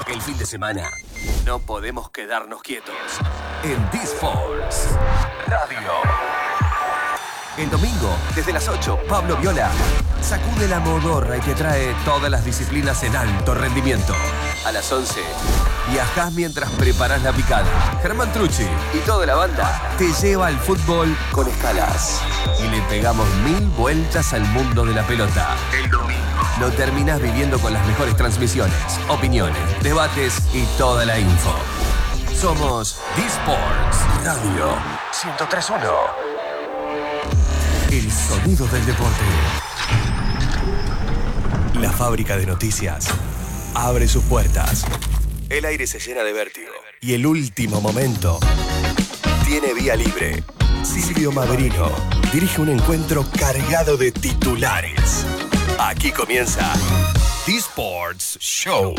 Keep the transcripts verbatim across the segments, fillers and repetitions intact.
El fin de semana no podemos quedarnos quietos. En D-Sports Radio. El domingo, desde las ocho, Pablo Viola sacude la modorra y te trae todas las disciplinas en alto rendimiento. A las once, viajás mientras preparas la picada. Germán Trucci y toda la banda te lleva al fútbol con escalas. Y le pegamos mil vueltas al mundo de la pelota. El domingo lo terminás viviendo con las mejores transmisiones, opiniones, debates y toda la info. Somos D-Sports Radio ciento tres punto uno. El sonido del deporte. La fábrica de noticias abre sus puertas. El aire se llena de vértigo. Y el último momento tiene vía libre. Silvio Maverino dirige un encuentro cargado de titulares. Aquí comienza D-Sports Show.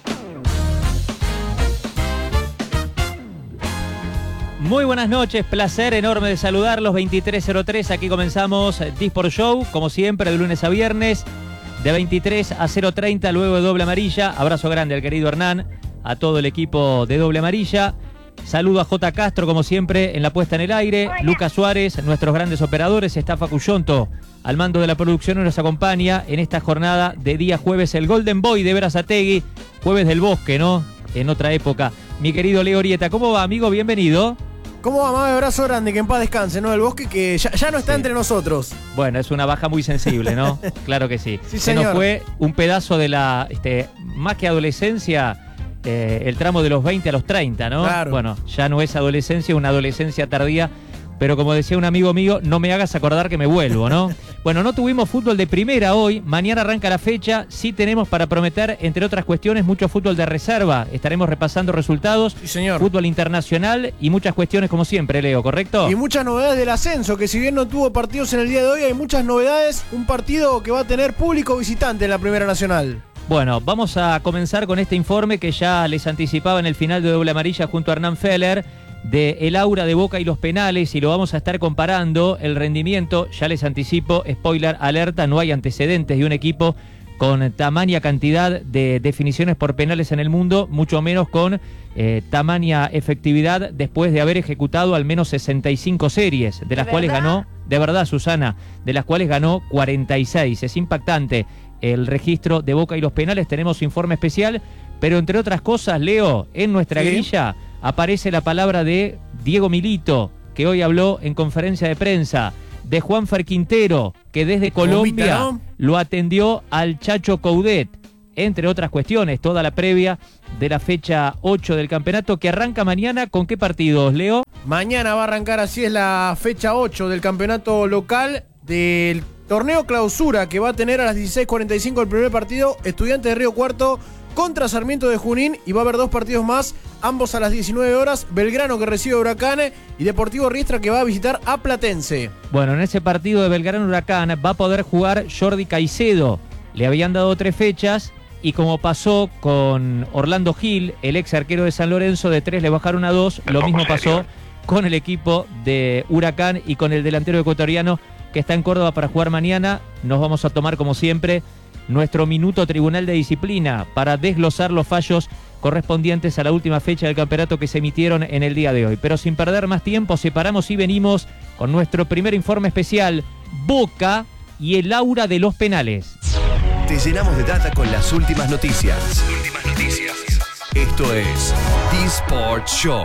Muy buenas noches, placer enorme de saludarlos, veintitrés cero tres, aquí comenzamos D-Sports Show, como siempre, de lunes a viernes, de veintitrés a cero treinta, luego de Doble Amarilla. Abrazo grande al querido Hernán, a todo el equipo de Doble Amarilla. Saludo a J. Castro, como siempre, en la puesta en el aire. Lucas Suárez, nuestros grandes operadores. Está Facu Yonto al mando de la producción y nos acompaña en esta jornada de día jueves, el Golden Boy de Berazategui, jueves del bosque, ¿no? En otra época. Mi querido Leo Orieta, ¿cómo va, amigo? Bienvenido. ¿Cómo va, Mame? Abrazo grande, que en paz descanse, ¿no? El bosque que ya, ya no está sí. entre nosotros. Bueno, es una baja muy sensible, ¿no? Claro que sí. Sí, Se señor. nos fue un pedazo de la, este, más que adolescencia, eh, el tramo de los veinte a los treinta, ¿no? Claro. Bueno, ya no es adolescencia, una adolescencia tardía, pero como decía un amigo mío, no me hagas acordar que me vuelvo, ¿no? Bueno, no tuvimos fútbol de primera hoy, mañana arranca la fecha, sí tenemos para prometer, entre otras cuestiones, mucho fútbol de reserva, estaremos repasando resultados, Sí, señor. fútbol internacional y muchas cuestiones como siempre, Leo, ¿correcto? Y muchas novedades del ascenso, que si bien no tuvo partidos en el día de hoy, hay muchas novedades, un partido que va a tener público visitante en la Primera Nacional. Bueno, vamos a comenzar con este informe que ya les anticipaba en el final de Doble Amarilla junto a Hernán Feller, de el aura de Boca y los penales, y lo vamos a estar comparando el rendimiento. Ya les anticipo, spoiler alerta, no hay antecedentes de un equipo con tamaña cantidad de definiciones por penales en el mundo, mucho menos con eh, tamaña efectividad después de haber ejecutado al menos sesenta y cinco series, de las ¿De cuales verdad? ganó, de verdad, Susana, de las cuales ganó cuarenta y seis. Es impactante el registro de Boca y los penales. Tenemos informe especial, pero entre otras cosas, Leo, en nuestra Sí. grilla aparece la palabra de Diego Milito, que hoy habló en conferencia de prensa, de Juanfer Quintero, que desde Colombia ¿no? lo atendió al Chacho Coudet, entre otras cuestiones, toda la previa de la fecha ocho del campeonato, que arranca mañana. ¿Con qué partidos, Leo? Mañana va a arrancar, así es, la fecha ocho del campeonato local del torneo clausura, que va a tener a las dieciséis cuarenta y cinco el primer partido, Estudiantes de Río Cuarto contra Sarmiento de Junín, y va a haber dos partidos más, ambos a las diecinueve horas, Belgrano que recibe a Huracán y Deportivo Riestra que va a visitar a Platense. Bueno, en ese partido de Belgrano Huracán va a poder jugar Jordi Caicedo. Le habían dado tres fechas y como pasó con Orlando Gil, el ex arquero de San Lorenzo, de tres le bajaron a dos. Lo mismo pasó con el equipo de Huracán y con el delantero ecuatoriano que está en Córdoba para jugar mañana. Nos vamos a tomar, como siempre, nuestro minuto Tribunal de Disciplina para desglosar los fallos correspondientes a la última fecha del campeonato que se emitieron en el día de hoy. Pero sin perder más tiempo, separamos y venimos con nuestro primer informe especial, Boca y el aura de los penales. Te llenamos de data con las últimas noticias. Últimas noticias. Esto es D-Sports Show.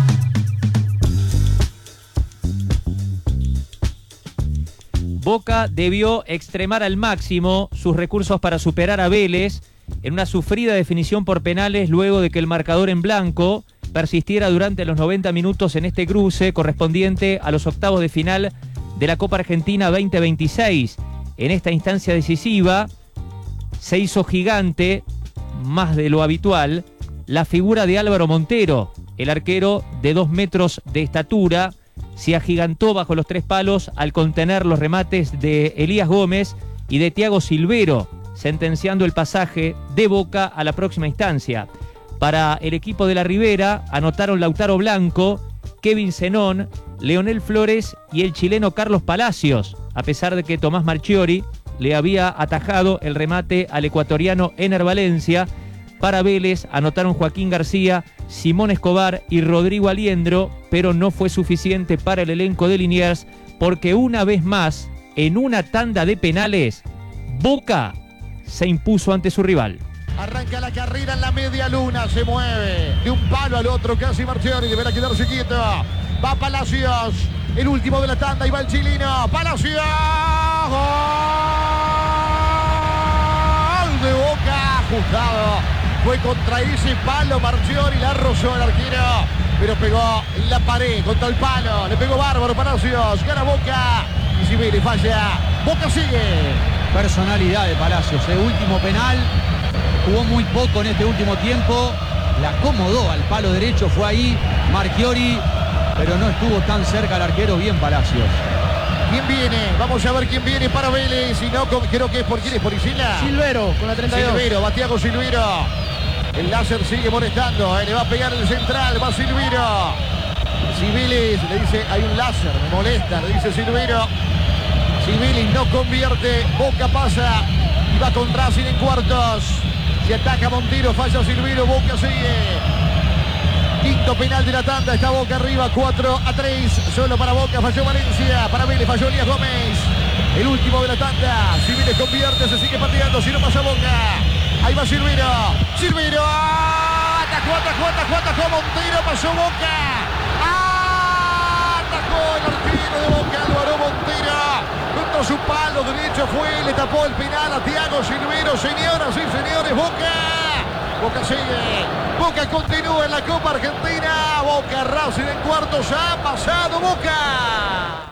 Boca debió extremar al máximo sus recursos para superar a Vélez en una sufrida definición por penales luego de que el marcador en blanco persistiera durante los noventa minutos en este cruce correspondiente a los octavos de final de la Copa Argentina veinte veintiséis. En esta instancia decisiva se hizo gigante, más de lo habitual, la figura de Álvaro Montero, el arquero de dos metros de estatura. Se agigantó bajo los tres palos al contener los remates de Elías Gómez y de Thiago Silvero, sentenciando el pasaje de Boca a la próxima instancia. Para el equipo de la Ribera anotaron Lautaro Blanco, Kevin Zenón, Leonel Flores y el chileno Carlos Palacios, a pesar de que Tomás Marchiori le había atajado el remate al ecuatoriano Ener Valencia. Para Vélez anotaron Joaquín García, Simón Escobar y Rodrigo Aliendro, pero no fue suficiente para el elenco de Liniers porque una vez más, en una tanda de penales, Boca se impuso ante su rival. Arranca la carrera en la media luna, se mueve de un palo al otro, casi Marchiori, deberá quedarse quieto. Va Palacios, el último de la tanda, y va el chileno. Palacios, gol de Boca, ajustado. Fue contra ese palo Marchiori, la rozó el arquero, pero pegó en la pared, contra el palo. Le pegó bárbaro Palacios, gana Boca. Y si Vélez falla, Boca sigue. Personalidad de Palacios, el último penal. Jugó muy poco en este último tiempo. La acomodó al palo derecho, fue ahí Marchiori, pero no estuvo tan cerca el arquero. Bien Palacios. ¿Quién viene? Vamos a ver quién viene para Vélez. Si no, creo que es por quién es, por Isila. Silvero con la treinta y dos. Silvero, Batiago Silvero. El láser sigue molestando, eh, le va a pegar el central, va Silvero. Si Vélez le dice, hay un láser, me molesta, le dice Silvero. Si Vélez no convierte, Boca pasa y va con Racing en cuartos. Si ataca Montero, falla Silvero, Boca sigue. Quinto penal de la tanda, está Boca arriba, cuatro a tres, solo para Boca, falló Valencia, para Vélez falló Elías Gómez. El último de la tanda, si Vélez convierte, se sigue pateando, si no pasa Boca. Ahí va Silvero, Silvero, atajó, atajó, atajó, atajó Montero, pasó Boca. Atajó el arquero de Boca, Álvaro Montero. Contra su palo derecho fue, le tapó el penal a Thiago Silvero. Señoras y señores, Boca. Boca sigue, Boca continúa en la Copa Argentina. Boca Racing en cuartos, ha pasado Boca.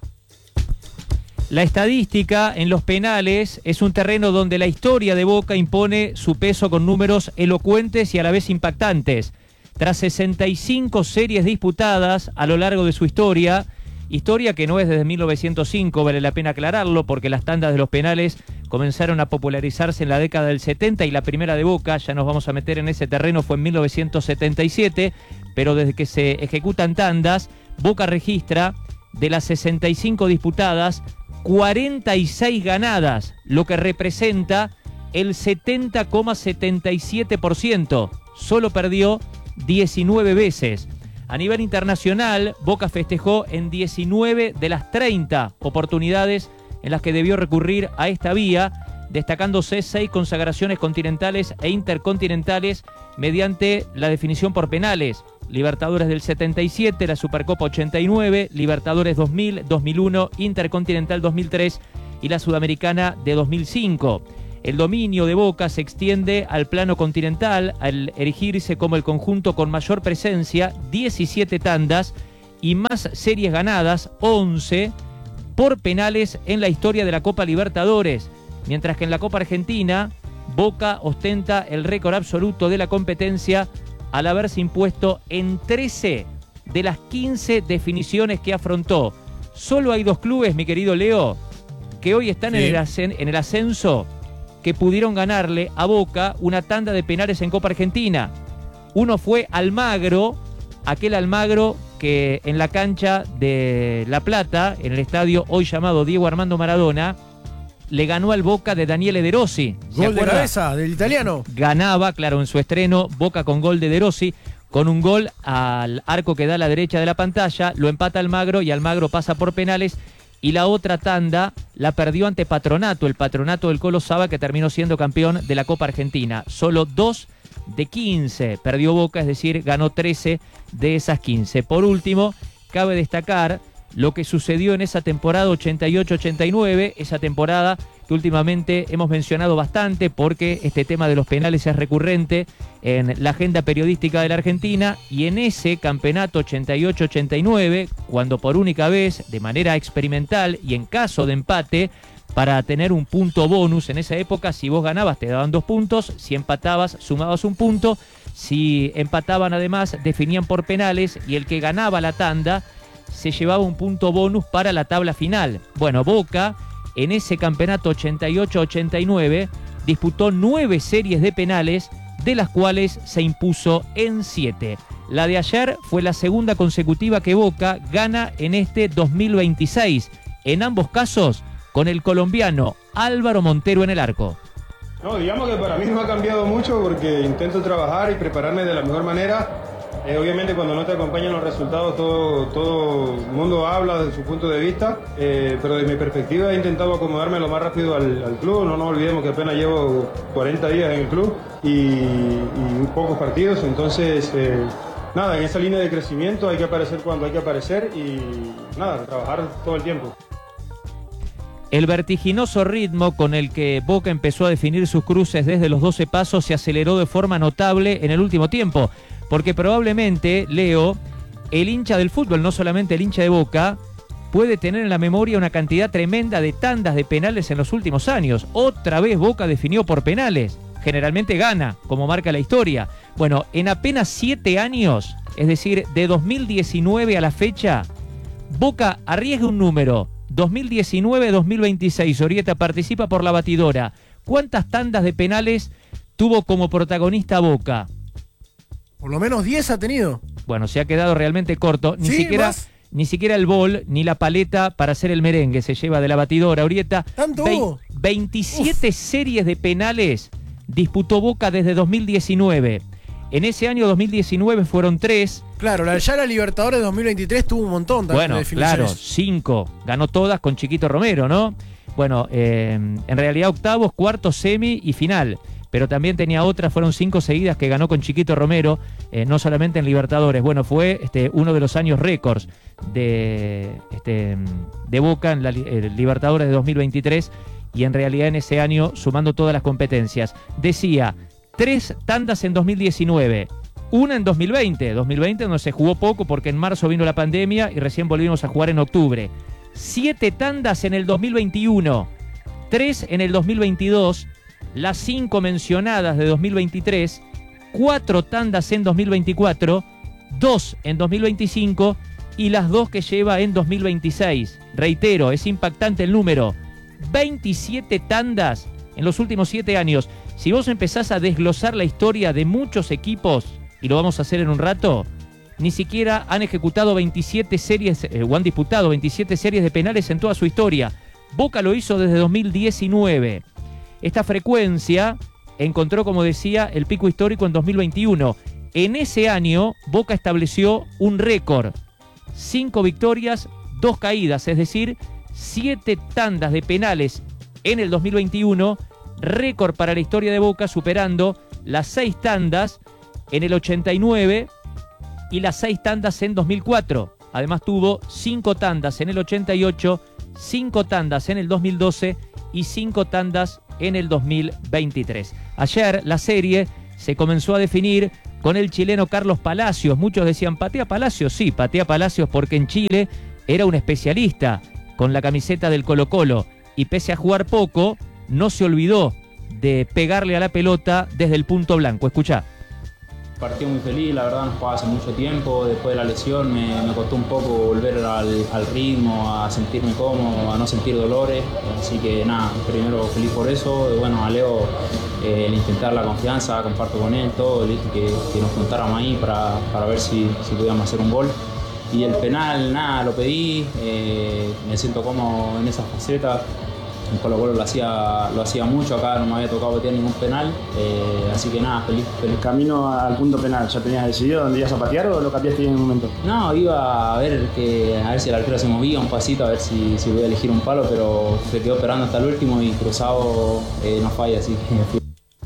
La estadística en los penales es un terreno donde la historia de Boca impone su peso con números elocuentes y a la vez impactantes. Tras sesenta y cinco series disputadas a lo largo de su historia, historia que no es desde mil novecientos cinco, vale la pena aclararlo, porque las tandas de los penales comenzaron a popularizarse en la década del setenta y la primera de Boca, ya nos vamos a meter en ese terreno, fue en mil novecientos setenta y siete, pero desde que se ejecutan tandas, Boca registra de las sesenta y cinco disputadas, cuarenta y seis ganadas, lo que representa el setenta coma setenta y siete por ciento. Solo perdió diecinueve veces. A nivel internacional, Boca festejó en diecinueve de las treinta oportunidades en las que debió recurrir a esta vía, destacándose seis consagraciones continentales e intercontinentales mediante la definición por penales. Libertadores del setenta y siete, la Supercopa ochenta y nueve, Libertadores dos mil, dos mil uno, Intercontinental dos mil tres y la Sudamericana de dos mil cinco. El dominio de Boca se extiende al plano continental al erigirse como el conjunto con mayor presencia, diecisiete tandas y más series ganadas, once, por penales en la historia de la Copa Libertadores, mientras que en la Copa Argentina, Boca ostenta el récord absoluto de la competencia al haberse impuesto en trece de las quince definiciones que afrontó. Solo hay dos clubes, mi querido Leo, que hoy están sí. en, el ascen- en el ascenso, que pudieron ganarle a Boca una tanda de penales en Copa Argentina. Uno fue Almagro, aquel Almagro que en la cancha de La Plata, en el estadio hoy llamado Diego Armando Maradona, le ganó al Boca de Daniele De Rossi. Gol de cabeza del italiano. Ganaba, claro, en su estreno, Boca con gol de De Rossi, con un gol al arco que da a la derecha de la pantalla, lo empata Almagro y Almagro pasa por penales. Y la otra tanda la perdió ante Patronato, el Patronato del Colo Saba, que terminó siendo campeón de la Copa Argentina. Solo dos de quince perdió Boca, es decir, ganó trece de esas quince. Por último, cabe destacar lo que sucedió en esa temporada ochenta y ocho ochenta y nueve, esa temporada que últimamente hemos mencionado bastante porque este tema de los penales es recurrente en la agenda periodística de la Argentina, y en ese campeonato ochenta y ocho ochenta y nueve, cuando por única vez, de manera experimental y en caso de empate, para tener un punto bonus, en esa época si vos ganabas te daban dos puntos, si empatabas sumabas un punto, si empataban además definían por penales y el que ganaba la tanda se llevaba un punto bonus para la tabla final. Bueno, Boca en ese campeonato ochenta y ocho ochenta y nueve disputó nueve series de penales, de las cuales se impuso en siete. La de ayer fue la segunda consecutiva que Boca gana en este dos mil veintiséis, en ambos casos con el colombiano Álvaro Montero en el arco. No, digamos que para mí no ha cambiado mucho porque intento trabajar y prepararme de la mejor manera. Eh, obviamente cuando no te acompañan los resultados todo, todo el mundo habla desde su punto de vista, eh, pero de mi perspectiva he intentado acomodarme lo más rápido al, al club. No nos olvidemos que apenas llevo cuarenta días en el club y, y pocos partidos, entonces eh, nada, en esa línea de crecimiento hay que aparecer cuando hay que aparecer y nada, trabajar todo el tiempo. El vertiginoso ritmo con el que Boca empezó a definir sus cruces desde los doce pasos se aceleró de forma notable en el último tiempo, porque probablemente, Leo, el hincha del fútbol, no solamente el hincha de Boca, puede tener en la memoria una cantidad tremenda de tandas de penales en los últimos años. Otra vez Boca definió por penales, generalmente gana, como marca la historia. Bueno, en apenas siete años, es decir, de dos mil diecinueve a la fecha, Boca arriesga un número. dos mil diecinueve a dos mil veintiséis, Orieta participa por la batidora. ¿Cuántas tandas de penales tuvo como protagonista Boca? Por lo menos diez ha tenido. Bueno, se ha quedado realmente corto. Ni ¿Sí? siquiera, ¿Más? ni siquiera el bol, ni la paleta para hacer el merengue se lleva de la batidora, Orieta. ¿Tanto Ve- hubo? veintisiete Uf. series de penales disputó Boca desde dos mil diecinueve. En ese año dos mil diecinueve fueron tres. Claro, la, ya la Libertadores dos mil veintitrés tuvo un montón también Bueno, de definiciones. claro, cinco. Ganó todas con Chiquito Romero, ¿no? Bueno, eh, en realidad octavos, cuartos, semi y final. Pero también tenía otras, fueron cinco seguidas que ganó con Chiquito Romero, eh, no solamente en Libertadores. Bueno, fue este, uno de los años récords de, este, de Boca en la eh, Libertadores de dos mil veintitrés y en realidad en ese año sumando todas las competencias. Decía, tres tandas en dos mil diecinueve, una en dos mil veinte, dos mil veinte donde se jugó poco porque en marzo vino la pandemia y recién volvimos a jugar en octubre. Siete tandas en el dos mil veintiuno, tres en el dos mil veintidós, las cinco mencionadas de dos mil veintitrés, cuatro tandas en dos mil veinticuatro, dos en dos mil veinticinco y las dos que lleva en dos mil veintiséis. Reitero, es impactante el número. veintisiete tandas en los últimos siete años. Si vos empezás a desglosar la historia de muchos equipos, y lo vamos a hacer en un rato, ni siquiera han ejecutado veintisiete series, eh, o han disputado veintisiete series de penales en toda su historia. Boca lo hizo desde dos mil diecinueve. Esta frecuencia encontró, como decía, el pico histórico en dos mil veintiuno. En ese año, Boca estableció un récord. Cinco victorias, dos caídas, es decir, siete tandas de penales en el dos mil veintiuno, récord para la historia de Boca, superando las seis tandas en el ochenta y nueve y las seis tandas en dos mil cuatro. Además tuvo cinco tandas en el ochenta y ocho, cinco tandas en el dos mil doce y cinco tandas en el dos mil veintitrés. Ayer la serie se comenzó a definir con el chileno Carlos Palacios. Muchos decían, ¿patea Palacios? Sí, patea Palacios porque en Chile era un especialista con la camiseta del Colo-Colo y pese a jugar poco, no se olvidó de pegarle a la pelota desde el punto blanco. Escuchá. Partido muy feliz, la verdad no jugaba hace mucho tiempo, después de la lesión me, me costó un poco volver al, al ritmo, a sentirme cómodo, a no sentir dolores, así que nada, primero feliz por eso, bueno a Leo eh, el intentar la confianza, comparto con él todo, le dije que, que nos juntáramos ahí para, para ver si, si podíamos hacer un gol. Y el penal, nada, lo pedí, eh, me siento cómodo en esa faceta. En Colo-Colo lo hacía, lo hacía mucho, acá no me había tocado meter ningún penal, eh, así que nada, feliz, feliz. ¿Camino al punto penal ya tenías decidido dónde ibas a patear o lo cambiaste en un momento? No, iba a ver que a ver si el arquero se movía un pasito, a ver si, si voy a elegir un palo, pero se quedó esperando hasta el último y cruzado eh, no falla, así que...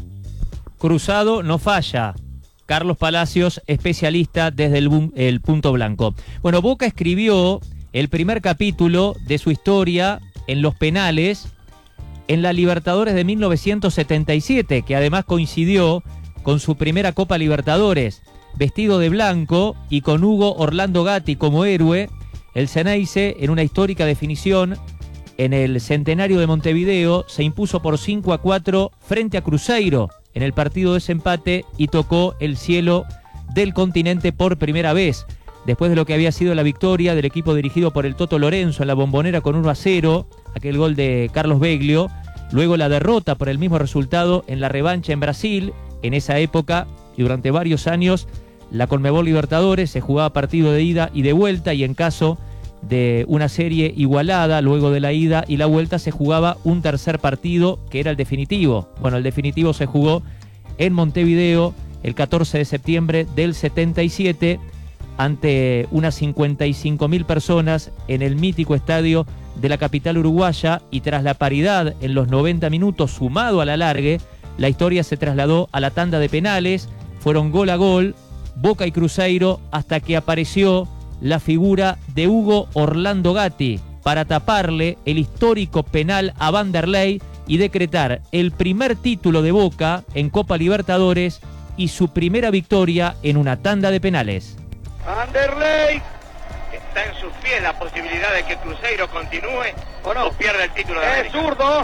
Cruzado no falla. Carlos Palacios, especialista desde el, el punto blanco. Bueno, Boca escribió el primer capítulo de su historia en los penales en la Libertadores de mil novecientos setenta y siete, que además coincidió con su primera Copa Libertadores. Vestido de blanco y con Hugo Orlando Gatti como héroe, el Ceneice, en una histórica definición en el Centenario de Montevideo, se impuso por cinco a cuatro frente a Cruzeiro en el partido de desempate y tocó el cielo del continente por primera vez. Después de lo que había sido la victoria del equipo dirigido por el Toto Lorenzo en la Bombonera con uno a cero, aquel gol de Carlos Beglio, luego la derrota por el mismo resultado en la revancha en Brasil. En esa época y durante varios años, la Conmebol Libertadores se jugaba partido de ida y de vuelta y en caso de una serie igualada. Luego de la ida y la vuelta se jugaba un tercer partido que era el definitivo. Bueno, el definitivo se jugó en Montevideo el catorce de septiembre del setenta y siete ante unas cincuenta y cinco mil personas en el mítico estadio de la capital uruguaya, y tras la paridad en los noventa minutos sumado al alargue, la historia se trasladó a la tanda de penales. Fueron gol a gol, Boca y Cruzeiro, hasta que apareció la figura de Hugo Orlando Gatti para taparle el histórico penal a Vanderlei y decretar el primer título de Boca en Copa Libertadores y su primera victoria en una tanda de penales. Vanderlei, está en sus pies la posibilidad de que Cruzeiro continúe o no, o pierda el título de América. Es zurdo.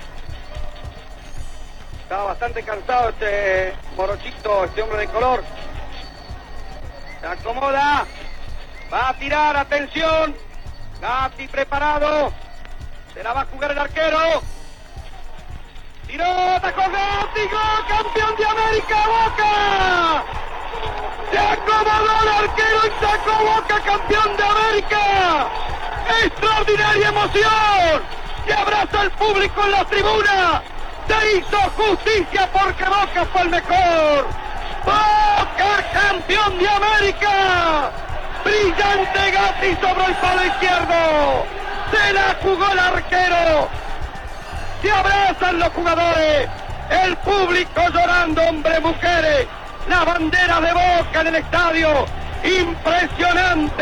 Está bastante cansado este morochito, este hombre de color. Se acomoda. Va a tirar, atención. Gatti preparado. Se la va a jugar el arquero. Tiró, atacó Gatti, gol, campeón de América, Boca. Se acomodó el arquero y sacó Boca campeón de América. Extraordinaria emoción. Se abraza el público en la tribuna. Se hizo justicia porque Boca fue el mejor. Boca campeón de América. Brillante Gatti sobre el palo izquierdo. Se la jugó el arquero. Se abrazan los jugadores. El público llorando, hombres, mujeres. La bandera de Boca en el estadio. Impresionante.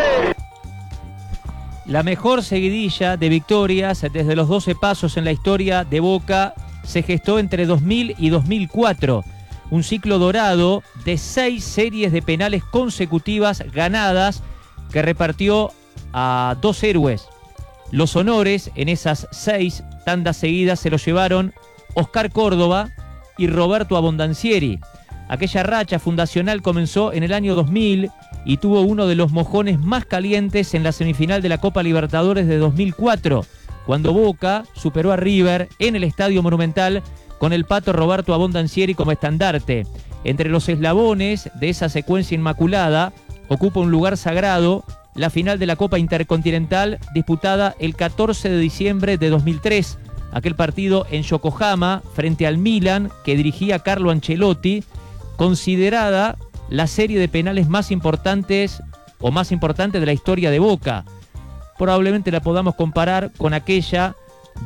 La mejor seguidilla de victorias desde los doce pasos en la historia de Boca se gestó entre dos mil y dos mil cuatro. Un ciclo dorado de seis series de penales consecutivas ganadas que repartió a dos héroes. Los honores en esas seis tandas seguidas se los llevaron Oscar Córdoba y Roberto Abondancieri. Aquella racha fundacional comenzó en el año dos mil y tuvo uno de los mojones más calientes en la semifinal de la Copa Libertadores de dos mil cuatro, cuando Boca superó a River en el Estadio Monumental con el Pato Roberto Abondancieri como estandarte. Entre los eslabones de esa secuencia inmaculada ocupa un lugar sagrado la final de la Copa Intercontinental disputada el catorce de diciembre de dos mil tres. Aquel partido en Yokohama frente al Milan que dirigía Carlo Ancelotti, considerada la serie de penales más importantes o más importante de la historia de Boca. Probablemente la podamos comparar con aquella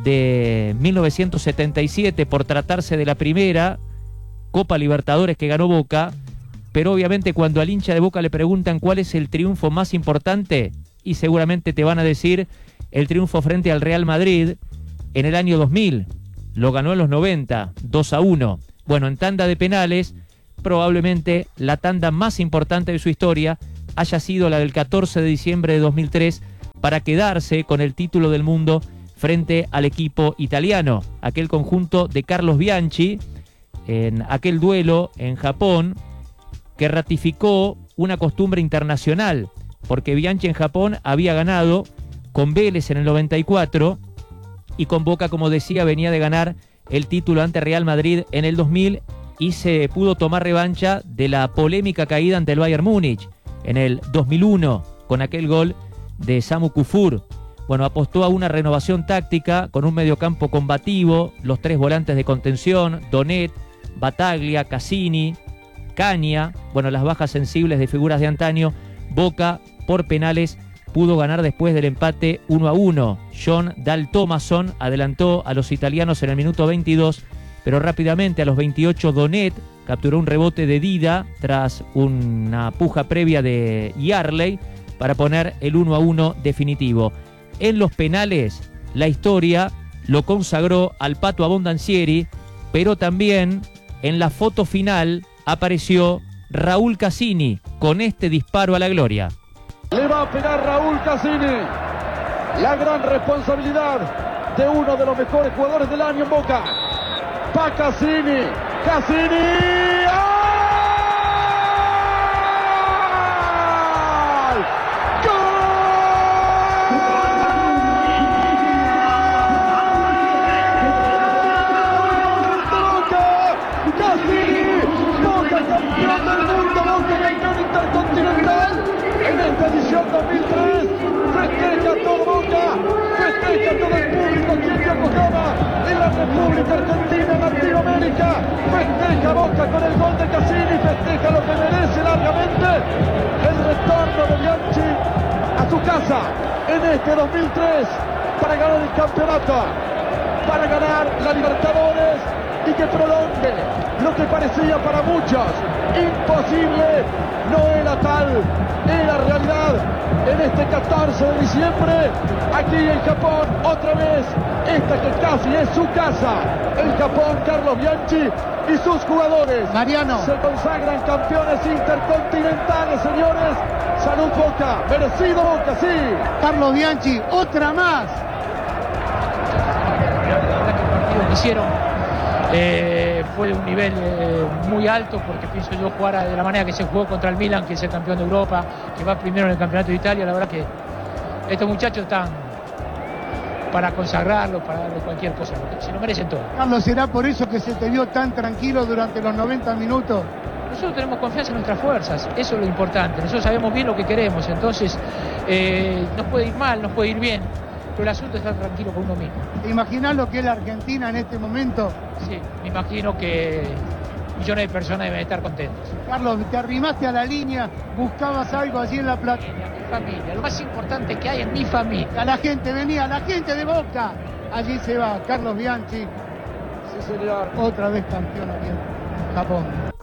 de mil novecientos setenta y siete por tratarse de la primera Copa Libertadores que ganó Boca, pero obviamente cuando al hincha de Boca le preguntan cuál es el triunfo más importante, y seguramente te van a decir el triunfo frente al Real Madrid en el año dos mil. Lo ganó en los noventa, dos a uno. Bueno, en tanda de penales, probablemente la tanda más importante de su historia haya sido la del catorce de diciembre de dos mil tres para quedarse con el título del mundo frente al equipo italiano. Aquel conjunto de Carlos Bianchi, en aquel duelo en Japón, que ratificó una costumbre internacional, porque Bianchi en Japón había ganado con Vélez en el noventa y cuatro y con Boca, como decía, venía de ganar el título ante Real Madrid en el dos mil y se pudo tomar revancha de la polémica caída ante el Bayern Múnich en el dos mil uno con aquel gol de Samu Kufur. Bueno, apostó a una renovación táctica con un mediocampo combativo, los tres volantes de contención, Donet, Bataglia, Cassini, Caña. Bueno, las bajas sensibles de figuras de antaño. Boca, por penales, pudo ganar después del empate uno a uno. John Dal Thomason adelantó a los italianos en el minuto veintidós, pero rápidamente a los veintiocho Donet capturó un rebote de Dida tras una puja previa de Yarley para poner el uno a uno definitivo. En los penales, la historia lo consagró al Pato Abondancieri, pero también en la foto final apareció Raúl Cassini con este disparo a la gloria. Le va a pegar Raúl Cassini. La gran responsabilidad de uno de los mejores jugadores del año en Boca. Pa Cassini. Cassini. ¡Oh! dos mil tres, frente al República Argentina en Latinoamérica. Festeja Boca con el gol de Cassini, festeja lo que merece largamente el retorno de Bianchi a su casa en este dos mil tres para ganar el campeonato, para ganar la Libertadores y que prolongue lo que parecía para muchos imposible. No era tal, era realidad en este catorce de diciembre, aquí en Japón, otra vez, esta que casi es su casa, el Japón. Carlos Bianchi y sus jugadores, Mariano, se consagran campeones intercontinentales, señores. Salud Boca, merecido Boca, sí. Carlos Bianchi, otra más. Que hicieron eh, fue de un nivel eh, muy alto, porque pienso yo jugar de la manera que se jugó contra el Milan, que es el campeón de Europa, que va primero en el campeonato de Italia. La verdad que estos muchachos están para consagrarlo, para darle cualquier cosa, se lo merecen todo. Carlos, ¿será por eso que se te vio tan tranquilo durante los noventa minutos? Nosotros tenemos confianza en nuestras fuerzas, eso es lo importante. Nosotros sabemos bien lo que queremos, entonces eh, nos puede ir mal, nos puede ir bien, pero el asunto es estar tranquilo con uno mismo. ¿Te imaginas lo que es la Argentina en este momento? Sí, me imagino que millones de personas deben estar contentos. Carlos, te arrimaste a la línea, buscabas algo allí en La Plata. Mi familia, lo más importante que hay en mi familia. A la gente venía, la gente de Boca. Allí se va Carlos Bianchi. Sí, señor. Otra vez campeón aquí en Japón.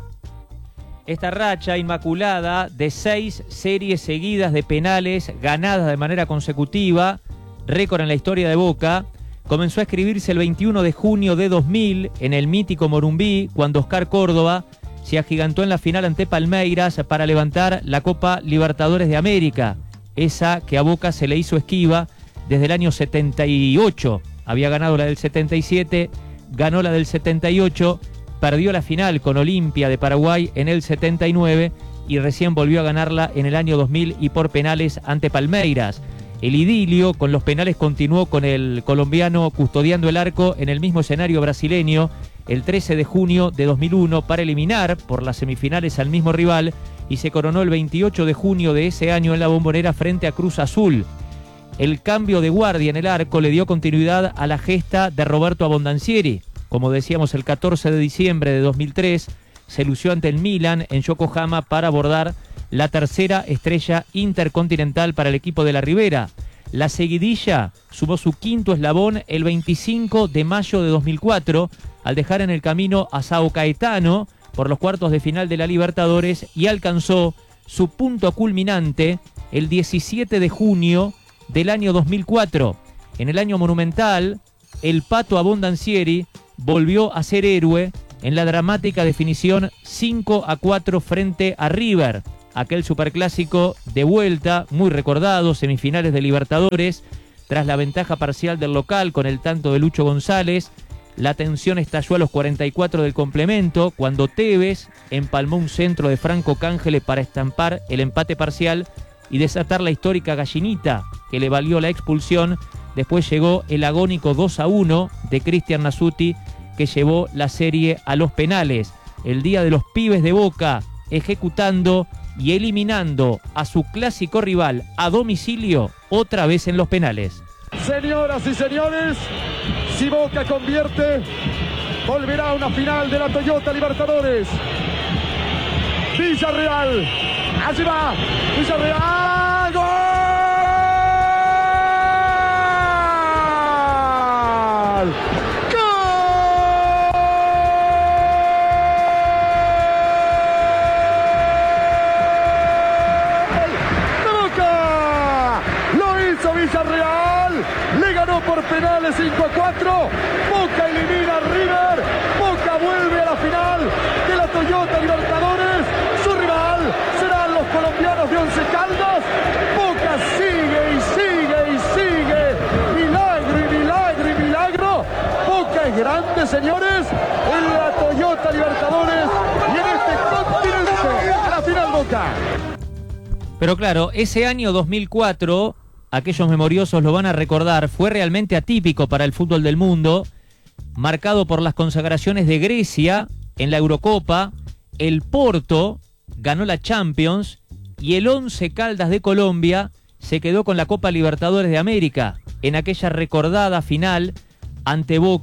Esta racha inmaculada de seis series seguidas de penales ganadas de manera consecutiva, récord en la historia de Boca, comenzó a escribirse el veintiuno de junio de dos mil en el mítico Morumbí, cuando Oscar Córdoba se agigantó en la final ante Palmeiras para levantar la Copa Libertadores de América, esa que a Boca se le hizo esquiva desde el año setenta y ocho. Había ganado la del setenta y siete, ganó la del setenta y ocho, perdió la final con Olimpia de Paraguay en el setenta y nueve y recién volvió a ganarla en el año dos mil y por penales ante Palmeiras. El idilio con los penales continuó con el colombiano custodiando el arco en el mismo escenario brasileño el trece de junio de dos mil uno para eliminar por las semifinales al mismo rival, y se coronó el veintiocho de junio de ese año en la Bombonera frente a Cruz Azul. El cambio de guardia en el arco le dio continuidad a la gesta de Roberto Abondancieri. Como decíamos, el catorce de diciembre de dos mil tres se lució ante el Milan en Yokohama para abordar la tercera estrella intercontinental para el equipo de la Ribera. La seguidilla sumó su quinto eslabón el veinticinco de mayo de dos mil cuatro, al dejar en el camino a Sao Caetano por los cuartos de final de la Libertadores, y alcanzó su punto culminante el diecisiete de junio del año dos mil cuatro. En el año monumental, el Pato Abondancieri volvió a ser héroe en la dramática definición cinco a cuatro frente a River. Aquel superclásico de vuelta, muy recordado, semifinales de Libertadores, tras la ventaja parcial del local con el tanto de Lucho González. La tensión estalló a los cuarenta y cuatro del complemento, cuando Tevez empalmó un centro de Franco Cángele para estampar el empate parcial y desatar la histórica gallinita que le valió la expulsión. Después llegó el agónico dos a uno de Cristian Nasuti, que llevó la serie a los penales. El día de los pibes de Boca, ejecutando y eliminando a su clásico rival a domicilio, otra vez en los penales. Señoras y señores, si Boca convierte, volverá a una final de la Toyota Libertadores. Villarreal, allí va, Villarreal, ¡gol! Villarreal le ganó por penales cinco a cuatro. Boca elimina a River. Boca vuelve a la final de la Toyota Libertadores. Su rival serán los colombianos de Once Caldas. Boca sigue y sigue y sigue. Milagro y milagro y milagro. Boca es grande, señores, en la Toyota Libertadores y en este continente. A la final Boca. Pero claro, ese año dos mil cuatro, aquellos memoriosos lo van a recordar, fue realmente atípico para el fútbol del mundo, marcado por las consagraciones de Grecia en la Eurocopa, el Porto ganó la Champions y el Once Caldas de Colombia se quedó con la Copa Libertadores de América en aquella recordada final ante Boca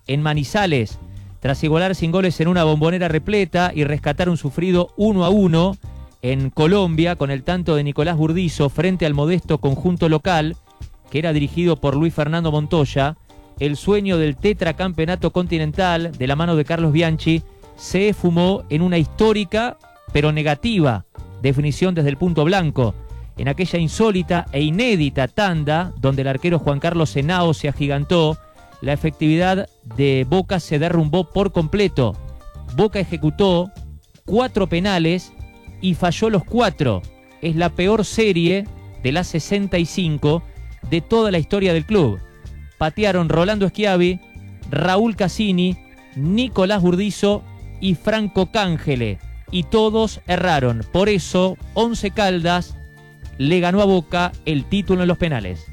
en Manizales. Tras igualar sin goles en una Bombonera repleta y rescatar un sufrido uno a uno en Colombia con el tanto de Nicolás Burdizo frente al modesto conjunto local, que era dirigido por Luis Fernando Montoya, el sueño del tetracampeonato continental de la mano de Carlos Bianchi se esfumó en una histórica pero negativa definición desde el punto blanco, en aquella insólita e inédita tanda donde el arquero Juan Carlos Henao se agigantó. La efectividad de Boca se derrumbó por completo. Boca ejecutó cuatro penales y falló los cuatro. Es la peor serie de las sesenta y cinco de toda la historia del club. Patearon Rolando Schiavi, Raúl Cassini, Nicolás Burdizo y Franco Cángele. Y todos erraron. Por eso, Once Caldas le ganó a Boca el título en los penales.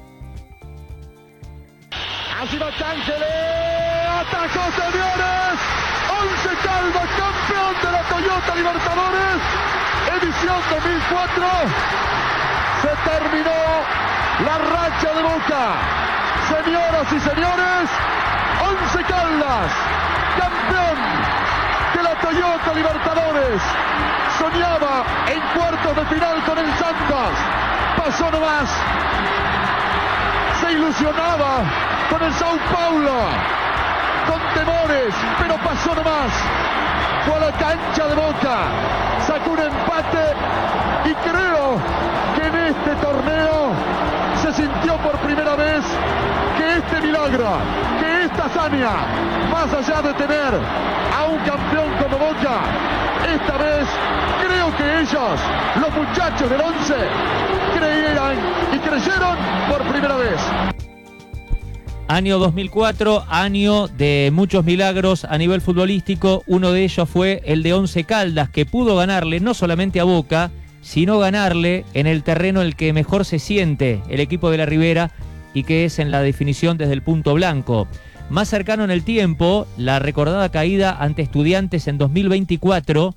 Así va Cángele, atacó, señores. Once Caldas, campeón de la Toyota Libertadores, edición dos mil cuatro. Se terminó la racha de Boca. Señoras y señores, Once Caldas, campeón de la Toyota Libertadores. Soñaba en cuartos de final con el Santos. Pasó nomás. Se ilusionaba con el Sao Paulo, con temores, pero pasó nomás. Fue a la cancha de Boca, sacó un empate y creo que en este torneo se sintió por primera vez que este milagro, que esta hazaña, más allá de tener a un campeón como Boca, esta vez creo que ellos, los muchachos del Once, creyeran y creyeron por primera vez. Año dos mil cuatro, año de muchos milagros a nivel futbolístico. Uno de ellos fue el de Once Caldas, que pudo ganarle no solamente a Boca, sino ganarle en el terreno en el que mejor se siente el equipo de la Ribera, y que es en la definición desde el punto blanco. Más cercano en el tiempo, la recordada caída ante Estudiantes en dos mil veinticuatro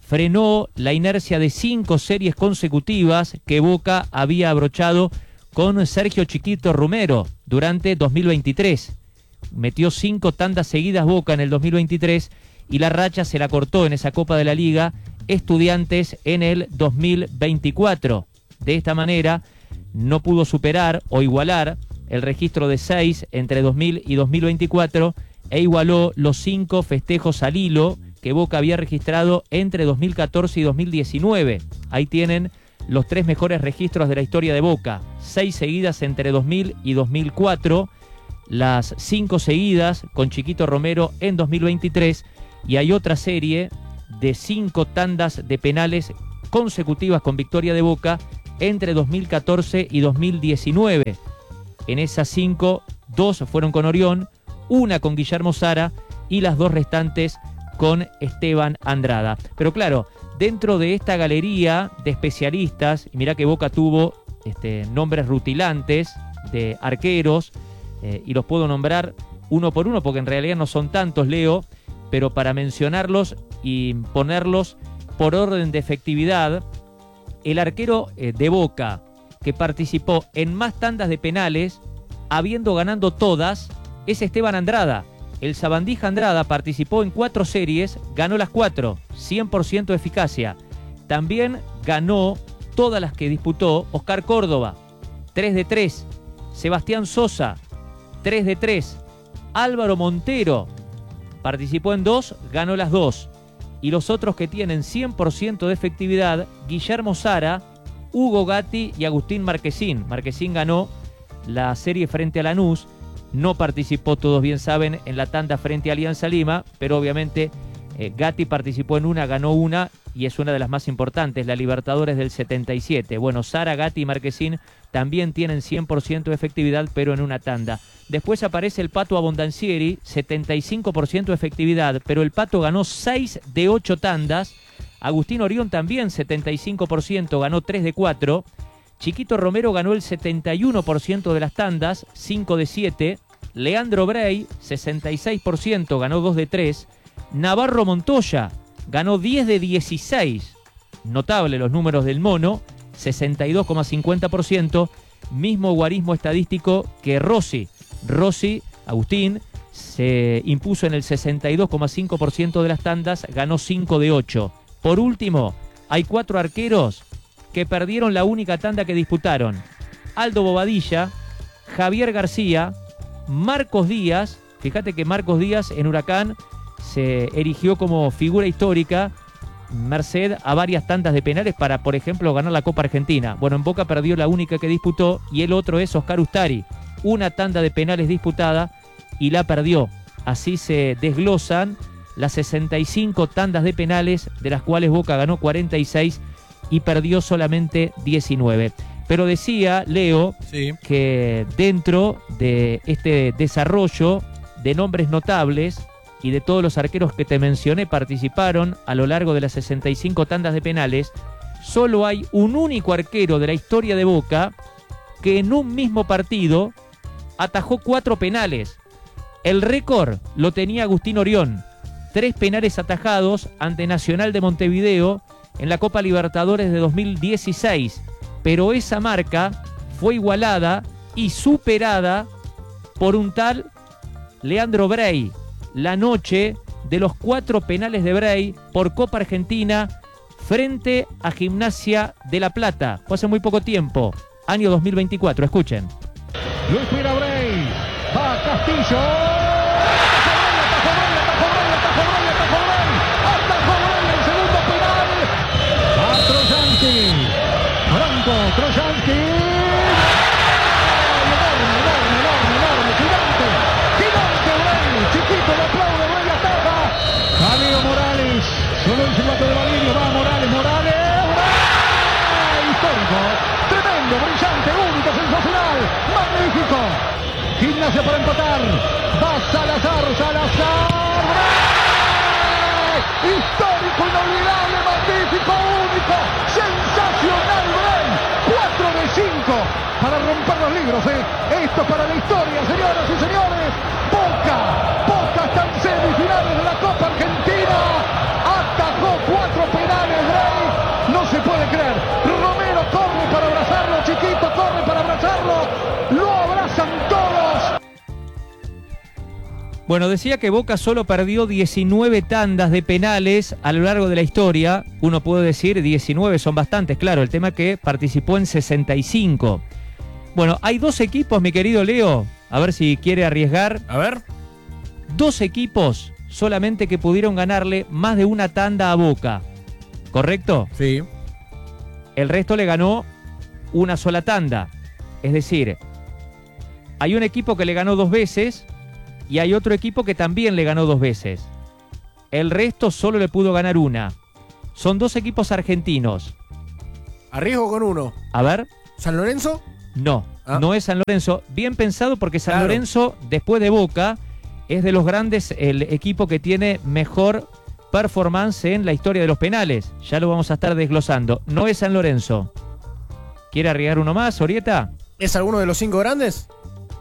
frenó la inercia de cinco series consecutivas que Boca había abrochado con Sergio Chiquito Romero durante dos mil veintitrés. Metió cinco tandas seguidas Boca en el dos mil veintitrés y la racha se la cortó en esa Copa de la Liga Estudiantes en el dos mil veinticuatro. De esta manera no pudo superar o igualar el registro de seis entre dos mil y dos mil veinticuatro e igualó los cinco festejos al hilo que Boca había registrado entre dos mil catorce y dos mil diecinueve. Ahí tienen los tres mejores registros de la historia de Boca. Seis seguidas entre dos mil y dos mil cuatro, las cinco seguidas con Chiquito Romero en dos mil veintitrés, y hay otra serie de cinco tandas de penales consecutivas con victoria de Boca entre dos mil catorce y dos mil diecinueve. En esas cinco, dos fueron con Orión, una con Guillermo Sara y las dos restantes con Esteban Andrada. Pero claro, dentro de esta galería de especialistas, y mirá que Boca tuvo este, nombres rutilantes de arqueros, eh, y los puedo nombrar uno por uno porque en realidad no son tantos, Leo, pero para mencionarlos y ponerlos por orden de efectividad, el arquero eh, de Boca que participó en más tandas de penales, habiendo ganado todas, es Esteban Andrada. El Sabandija Andrada participó en cuatro series, ganó las cuatro, cien por ciento de eficacia. También ganó todas las que disputó Oscar Córdoba, tres de tres. Sebastián Sosa, tres de tres. Álvaro Montero participó en dos, ganó las dos. Y los otros que tienen cien por ciento de efectividad, Guillermo Sara, Hugo Gatti y Agustín Marquesín. Marquesín ganó la serie frente a Lanús. No participó, todos bien saben, en la tanda frente a Alianza Lima, pero obviamente eh, Gatti participó en una, ganó una, y es una de las más importantes, la Libertadores del setenta y siete. Bueno, Sara, Gatti y Marquesín también tienen cien por ciento de efectividad, pero en una tanda. Después aparece el Pato Abondancieri, setenta y cinco por ciento de efectividad, pero el Pato ganó seis de ocho tandas. Agustín Orión también, setenta y cinco por ciento, ganó tres de cuatro. Chiquito Romero ganó el setenta y uno por ciento de las tandas, cinco de siete. Leandro Brey, sesenta y seis por ciento, ganó dos de tres. Navarro Montoya ganó diez de dieciséis. Notable los números del mono, sesenta y dos coma cincuenta por ciento. Mismo guarismo estadístico que Rossi. Rossi, Agustín, se impuso en el sesenta y dos coma cinco por ciento de las tandas, ganó cinco de ocho. Por último, hay cuatro arqueros que perdieron la única tanda que disputaron. Aldo Bobadilla, Javier García, Marcos Díaz. Fíjate que Marcos Díaz en Huracán se erigió como figura histórica merced a varias tandas de penales para, por ejemplo, ganar la Copa Argentina. Bueno, en Boca perdió la única que disputó y el otro es Oscar Ustari. Una tanda de penales disputada y la perdió. Así se desglosan las sesenta y cinco tandas de penales, de las cuales Boca ganó cuarenta y seis y perdió solamente diecinueve. Pero decía, Leo, sí, que dentro de este desarrollo de nombres notables y de todos los arqueros que te mencioné participaron a lo largo de las sesenta y cinco tandas de penales, solo hay un único arquero de la historia de Boca que en un mismo partido atajó cuatro penales. El récord lo tenía Agustín Orión, tres penales atajados ante Nacional de Montevideo en la Copa Libertadores de dos mil dieciséis, pero esa marca fue igualada y superada por un tal Leandro Brey, la noche de los cuatro penales de Brey por Copa Argentina frente a Gimnasia de La Plata. Fue hace muy poco tiempo, año dos mil veinticuatro, escuchen. Lo espera Brey, va Castillo. Franco Trojansky, enorme, enorme, enorme, enorme, gigante, gigante Brey, chiquito, le aplaude, Brey ataja, Jaleo Morales, solo el silbato de Valirio, va Morales, Morales, Brey, histórico, tremendo, brillante, único, sensacional, magnífico, Gimnasia para empatar, va Salazar, Salazar, Brey, histórico, inolvidable, magnífico, único, sensacional Brey, cuatro de cinco para romper los libros, ¿eh? Esto es para la historia, señoras y señores. Boca, Boca está en semifinales de la Copa Argentina, atajó cuatro penales Brey, no se puede creer. Romero corre para abrazarlo, Chiquito corre para abrazarlo, lo abrazan todos. Bueno, decía que Boca solo perdió diecinueve tandas de penales a lo largo de la historia. Uno puede decir diecinueve son bastantes, claro, el tema es que participó en sesenta y cinco. Bueno, hay dos equipos, mi querido Leo, a ver si quiere arriesgar. A ver. Dos equipos solamente que pudieron ganarle más de una tanda a Boca, ¿correcto? Sí. El resto le ganó una sola tanda. Es decir, hay un equipo que le ganó dos veces y hay otro equipo que también le ganó dos veces. El resto solo le pudo ganar una. Son dos equipos argentinos. Arriesgo con uno. A ver. ¿San Lorenzo? No, ah. no es San Lorenzo. Bien pensado porque San claro. Lorenzo, después de Boca, es de los grandes el equipo que tiene mejor performance en la historia de los penales. Ya lo vamos a estar desglosando. No es San Lorenzo. ¿Quiere arriesgar uno más, Orieta? ¿Es alguno de los cinco grandes?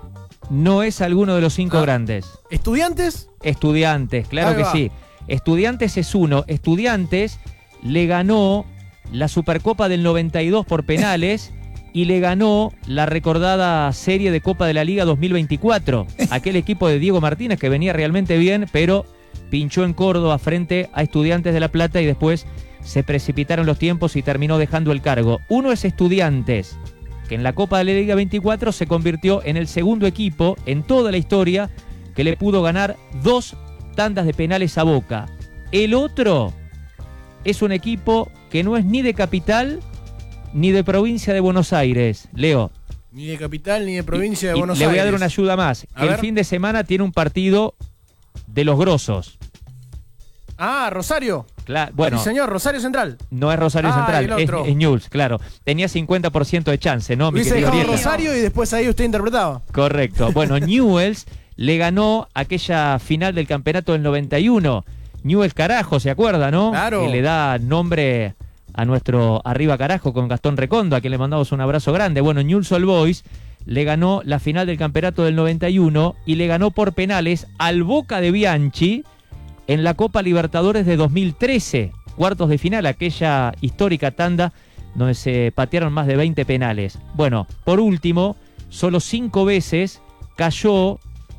No es alguno de los cinco ah. grandes. ¿Estudiantes? Estudiantes, claro Ahí que va. sí. Estudiantes es uno. Estudiantes le ganó la Supercopa del noventa y dos por penales y le ganó la recordada serie de Copa de la Liga dos mil veinticuatro. Aquel equipo de Diego Martínez que venía realmente bien, pero pinchó en Córdoba frente a Estudiantes de La Plata y después se precipitaron los tiempos y terminó dejando el cargo. Uno es Estudiantes, que en la Copa de la Liga veinticuatro se convirtió en el segundo equipo en toda la historia que le pudo ganar dos tandas de penales a Boca. El otro es un equipo que no es ni de capital ni de provincia de Buenos Aires, Leo. Ni de capital ni de provincia y, de Buenos y Aires. Le voy a dar una ayuda más. A el ver. fin de semana tiene un partido de los grosos. Ah, Rosario. Claro, bueno. Sí, señor, Rosario Central. No es Rosario ah, Central, es, es Newell's, claro. Tenía cincuenta por ciento de chance, ¿no? Mi Hubiese querido dejado Ariel? Rosario y después ahí usted interpretaba. Correcto. Bueno, Newell's le ganó aquella final del campeonato del noventa y uno. Newell's Carajo, ¿se acuerda, no? Claro. Que le da nombre a nuestro Arriba Carajo con Gastón Recondo, a quien le mandamos un abrazo grande. Bueno, Newell's Old Boys le ganó la final del campeonato del noventa y uno y le ganó por penales al Boca de Bianchi en la Copa Libertadores de dos mil trece. Cuartos de final, aquella histórica tanda donde se patearon más de veinte penales. Bueno, por último, solo cinco veces cayó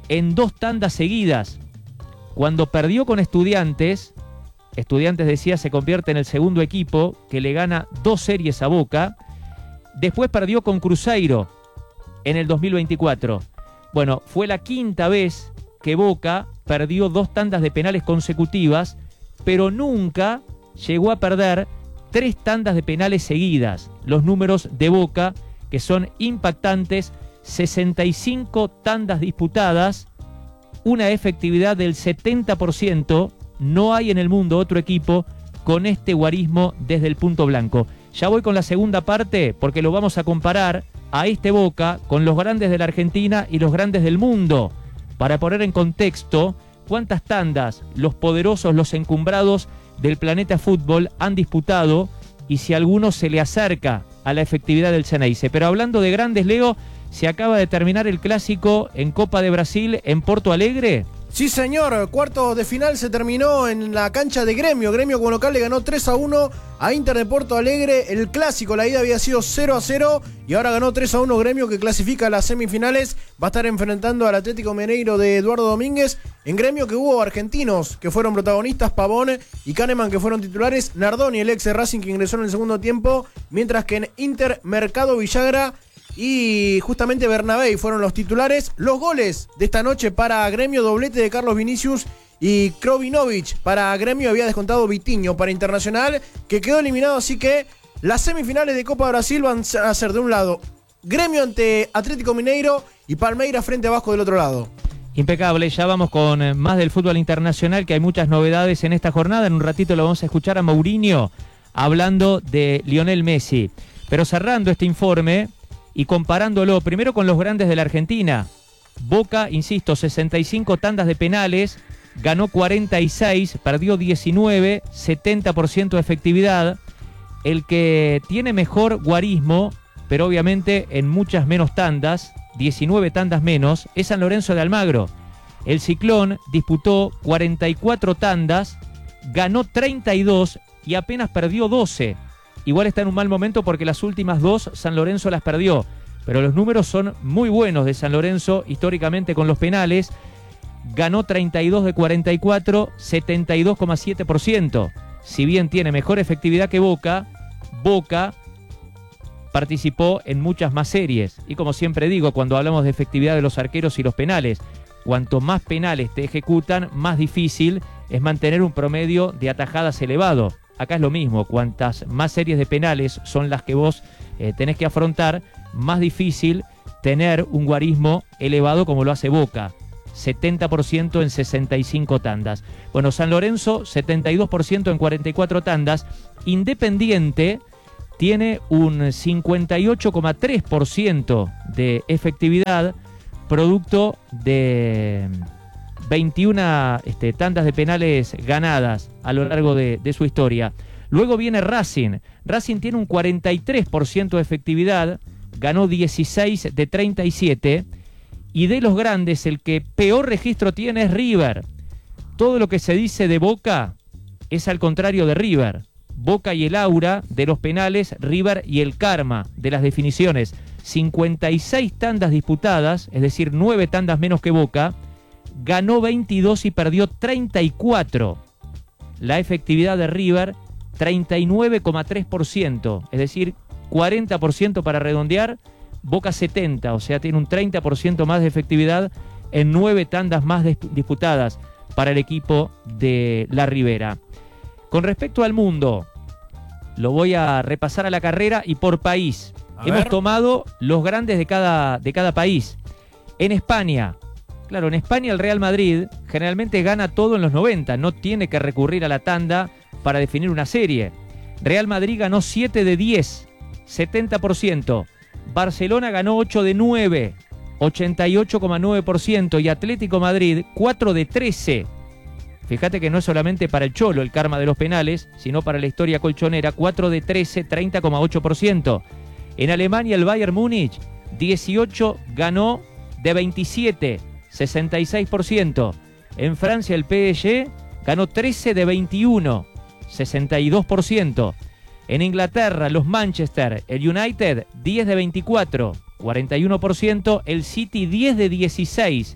en dos tandas seguidas. Cuando perdió con Estudiantes, Estudiantes decía se convierte en el segundo equipo que le gana dos series a Boca. Después perdió con Cruzeiro en el dos mil veinticuatro. Bueno, fue la quinta vez que Boca perdió dos tandas de penales consecutivas, pero nunca llegó a perder tres tandas de penales seguidas. Los números de Boca, que son impactantes: sesenta y cinco tandas disputadas, una efectividad del setenta por ciento. No hay en el mundo otro equipo con este guarismo desde el punto blanco. Ya voy con la segunda parte porque lo vamos a comparar a este Boca con los grandes de la Argentina y los grandes del mundo, para poner en contexto cuántas tandas los poderosos, los encumbrados del planeta fútbol han disputado y si alguno se le acerca a la efectividad del Xeneize. Pero hablando de grandes, Leo, se acaba de terminar el clásico en Copa de Brasil en Porto Alegre. Sí, señor, cuarto de final se terminó en la cancha de Gremio. Gremio como local le ganó tres a uno a Inter de Porto Alegre. El clásico, la ida había sido cero a cero y ahora ganó tres a uno Gremio, que clasifica a las semifinales. Va a estar enfrentando al Atlético Mineiro de Eduardo Domínguez. En Gremio que hubo argentinos que fueron protagonistas, Pavón y Kahneman que fueron titulares, Nardoni, el ex de Racing, que ingresó en el segundo tiempo, mientras que en Inter, Mercado, Villagra y justamente Bernabé fueron los titulares. Los goles de esta noche para Gremio: doblete de Carlos Vinicius y Krovinovic. Para Gremio había descontado Vitinho. Para Internacional, que quedó eliminado, así que las semifinales de Copa Brasil van a ser de un lado Gremio ante Atlético Mineiro y Palmeiras frente a Vasco del otro lado. Impecable, ya vamos con más del fútbol internacional, que hay muchas novedades en esta jornada. En un ratito lo vamos a escuchar a Mourinho hablando de Lionel Messi. Pero cerrando este informe y comparándolo primero con los grandes de la Argentina. Boca, insisto, sesenta y cinco tandas de penales, ganó cuarenta y seis, perdió diecinueve, setenta por ciento de efectividad. El que tiene mejor guarismo, pero obviamente en muchas menos tandas, diecinueve tandas menos, es San Lorenzo de Almagro. El Ciclón disputó cuarenta y cuatro tandas, ganó treinta y dos y apenas perdió doce. Igual está en un mal momento porque las últimas dos San Lorenzo las perdió, pero los números son muy buenos de San Lorenzo históricamente con los penales. Ganó treinta y dos de cuarenta y cuatro, setenta y dos coma siete por ciento. Si bien tiene mejor efectividad que Boca, Boca participó en muchas más series. Y como siempre digo, cuando hablamos de efectividad de los arqueros y los penales, cuanto más penales te ejecutan, más difícil es mantener un promedio de atajadas elevado. Acá es lo mismo, cuantas más series de penales son las que vos eh, tenés que afrontar, más difícil tener un guarismo elevado como lo hace Boca. setenta por ciento en sesenta y cinco tandas. Bueno, San Lorenzo, setenta y dos por ciento en cuarenta y cuatro tandas. Independiente tiene un cincuenta y ocho coma tres por ciento de efectividad, producto de veintiuna este, tandas de penales ganadas a lo largo de, de su historia. Luego viene Racing. Racing tiene un cuarenta y tres por ciento de efectividad, ganó dieciséis de treinta y siete. Y de los grandes, el que peor registro tiene es River. Todo lo que se dice de Boca es al contrario de River. Boca y el aura de los penales, River y el karma de las definiciones. cincuenta y seis tandas disputadas, es decir, nueve tandas menos que Boca. Ganó veintidós y perdió treinta y cuatro. La efectividad de River, treinta y nueve coma tres por ciento, es decir, cuarenta por ciento para redondear. Boca setenta, o sea, tiene un treinta por ciento más de efectividad en nueve tandas más disputadas para el equipo de La Ribera. Con respecto al mundo, lo voy a repasar a la carrera y por país. A Hemos ver. tomado los grandes de cada, de cada país. En España, claro, en España el Real Madrid generalmente gana todo en los noventa, no tiene que recurrir a la tanda para definir una serie. Real Madrid ganó siete de diez, setenta por ciento. Barcelona ganó ocho de nueve, ochenta y ocho coma nueve por ciento. Y Atlético Madrid cuatro de trece. Fíjate que no es solamente para el Cholo el karma de los penales, sino para la historia colchonera. cuatro de trece, treinta coma ocho por ciento. En Alemania el Bayern Múnich dieciocho ganó de veintisiete, sesenta y seis por ciento. En Francia el P S G ganó trece de veintiuno, sesenta y dos por ciento. En Inglaterra, los Manchester, el United, diez de veinticuatro, cuarenta y uno por ciento. El City, diez de dieciséis,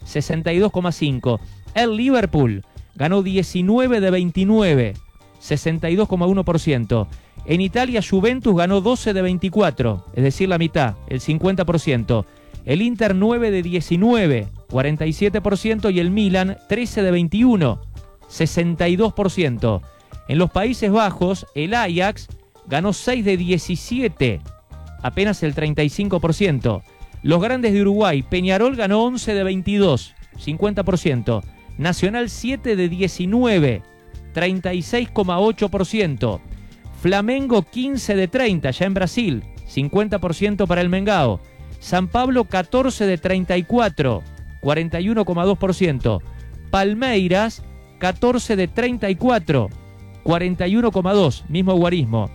sesenta y dos coma cinco. El Liverpool ganó diecinueve de veintinueve, sesenta y dos coma uno por ciento. En Italia, Juventus ganó doce de veinticuatro, es decir, la mitad, el cincuenta por ciento. El Inter nueve de diecinueve, cuarenta y siete por ciento. Y el Milan trece de veintiuno, sesenta y dos por ciento. En los Países Bajos, el Ajax ganó seis de diecisiete, apenas el treinta y cinco por ciento. Los grandes de Uruguay, Peñarol ganó once de veintidós, cincuenta por ciento. Nacional siete de diecinueve, treinta y seis coma ocho por ciento. Flamengo quince de treinta, ya en Brasil, cincuenta por ciento para el Mengao. San Pablo catorce de treinta y cuatro, cuarenta y uno coma dos por ciento. Palmeiras catorce de treinta y cuatro, cuarenta y uno coma dos por ciento, mismo guarismo.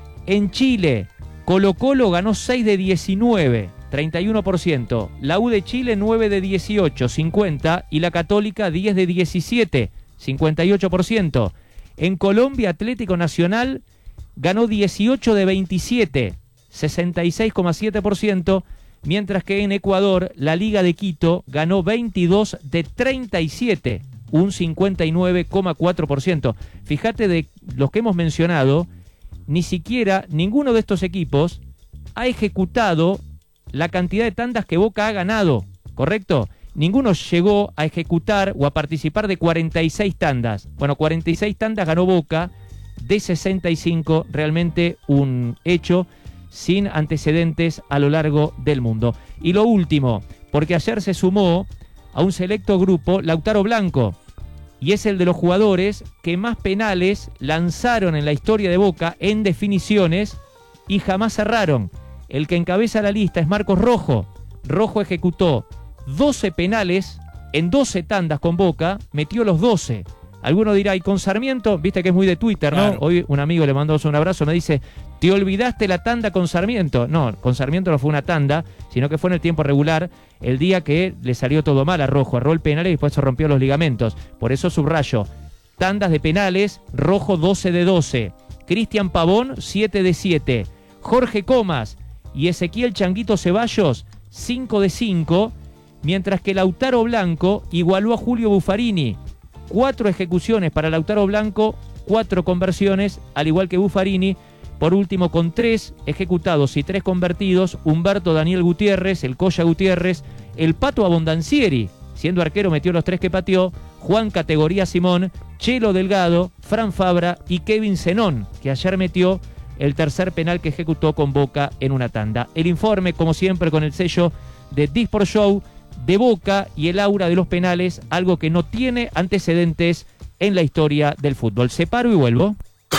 En Chile, Colo Colo ganó seis de diecinueve, treinta y uno por ciento. La U de Chile nueve de dieciocho, cincuenta. Y la Católica diez de diecisiete, cincuenta y ocho por ciento. En Colombia, Atlético Nacional ganó dieciocho de veintisiete, sesenta y seis coma siete por ciento. Mientras que en Ecuador, la Liga de Quito ganó veintidós de treinta y siete, un cincuenta y nueve coma cuatro por ciento. Fíjate, de los que hemos mencionado, ni siquiera ninguno de estos equipos ha ejecutado la cantidad de tandas que Boca ha ganado, ¿correcto? Ninguno llegó a ejecutar o a participar de cuarenta y seis tandas. Bueno, cuarenta y seis tandas ganó Boca de sesenta y cinco, realmente un hecho sin antecedentes a lo largo del mundo. Y lo último, porque ayer se sumó a un selecto grupo Lautaro Blanco, y es el de los jugadores que más penales lanzaron en la historia de Boca en definiciones y jamás cerraron. El que encabeza la lista es Marcos Rojo. Rojo ejecutó doce penales en doce tandas con Boca, metió los doce. Alguno dirá, ¿y con Sarmiento? Viste que es muy de Twitter, ¿no? Claro. Hoy un amigo le mandó un abrazo, me dice, ¿te olvidaste la tanda con Sarmiento? No, con Sarmiento no fue una tanda, sino que fue en el tiempo regular, el día que le salió todo mal a Rojo, erró el penal y después se rompió los ligamentos. Por eso subrayo, tandas de penales, Rojo doce de doce, Cristian Pavón siete de siete, Jorge Comas y Ezequiel Changuito Ceballos cinco de cinco, mientras que Lautaro Blanco igualó a Julio Buffarini. Cuatro ejecuciones para Lautaro Blanco, cuatro conversiones, al igual que Buffarini. Por último, con tres ejecutados y tres convertidos, Humberto Daniel Gutiérrez, el Coya Gutiérrez, el Pato Abondancieri, siendo arquero metió los tres que pateó, Juan Categoría Simón, Chelo Delgado, Fran Fabra y Kevin Zenón, que ayer metió el tercer penal que ejecutó con Boca en una tanda. El informe, como siempre, con el sello de Disport Show, de Boca y el aura de los penales, algo que no tiene antecedentes en la historia del fútbol. Separo y vuelvo.